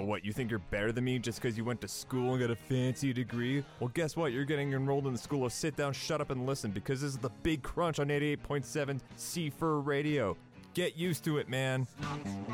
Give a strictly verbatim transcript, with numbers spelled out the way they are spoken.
what, you think you're better than me just because you went to school and got a fancy degree? Well, guess what? You're getting enrolled in the school of sit down, shut up, and listen, because this is the Big Crunch on eighty-eight point seven C four Radio. Get used to it, man.